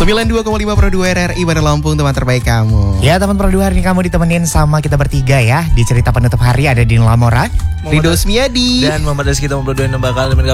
92,5 Pro 2 RRI Bandar Lampung, teman terbaik kamu. Ya teman Pro 2 hari ini kamu ditemenin sama kita bertiga ya. Di cerita penutup hari ada Dina Lamora, Rido Smiadi, dan Muhammad Rizky, teman Pro 2 yang bakal